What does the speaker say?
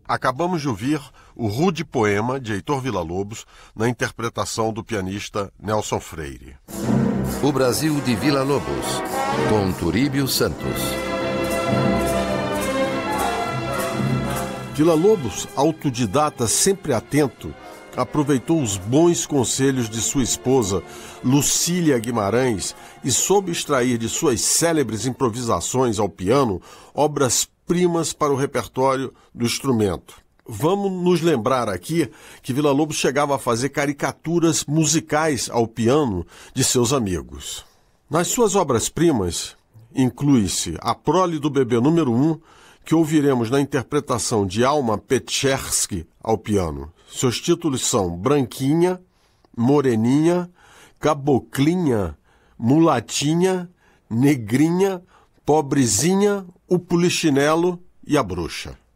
Acabamos de ouvir o Rude Poema, de Heitor Villa-Lobos, na interpretação do pianista Nelson Freire. O Brasil de Villa-Lobos, com Turíbio Santos. Villa-Lobos, autodidata sempre atento, aproveitou os bons conselhos de sua esposa, Lucília Guimarães, e soube extrair de suas célebres improvisações ao piano obras-primas para o repertório do instrumento. Vamos nos lembrar aqui que Villa-Lobos chegava a fazer caricaturas musicais ao piano de seus amigos. Nas suas obras-primas, inclui-se A Prole do Bebê número 1, que ouviremos na interpretação de Alma Petchersky ao piano. Seus títulos são Branquinha, Moreninha, Caboclinha, Mulatinha, Negrinha, Pobrezinha, O Polichinelo e a Bruxa.